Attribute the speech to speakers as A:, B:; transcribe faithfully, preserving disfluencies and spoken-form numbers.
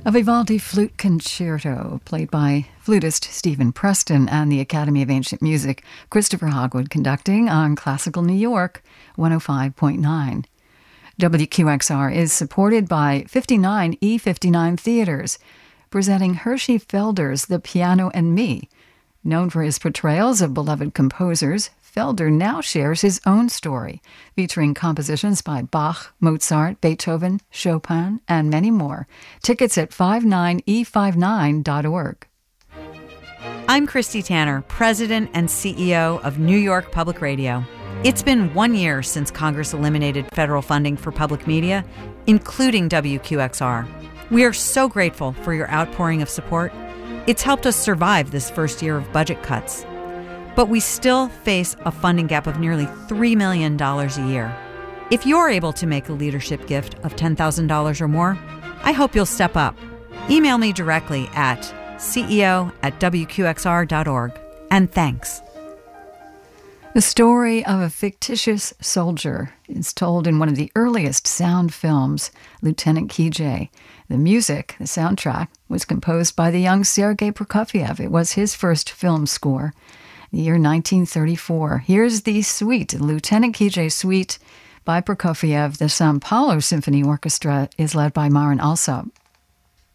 A: A Vivaldi flute concerto played by flutist Stephen Preston and the Academy of Ancient Music, Christopher Hogwood conducting on Classical New York one oh five point nine. W Q X R is supported by fifty-nine E fifty-nine Theaters, presenting Hershey Felder's The Piano and Me. Known for his portrayals of beloved composers, Felder now shares his own story, featuring compositions by Bach, Mozart, Beethoven, Chopin, and many more. Tickets at fifty-nine E fifty-nine dot org.
B: I'm Christy Tanner, President and C E O of New York Public Radio. It's been one year since Congress eliminated federal funding for public media, including W Q X R. We are so grateful for your outpouring of support. It's helped us survive this first year of budget cuts. But we still face a funding gap of nearly three million dollars a year. If you're able to make a leadership gift of ten thousand dollars or more, I hope you'll step up. Email me directly at C E O at W Q X R dot org. And thanks.
A: The story of a fictitious soldier is told in one of the earliest sound films, Lieutenant Kijay. The music, the soundtrack, was composed by the young Sergei Prokofiev. It was his first film score. The year nineteen thirty-four. Here's the suite, Lieutenant Kijay Suite by Prokofiev. The São Paulo Symphony Orchestra is led by Marin Alsop.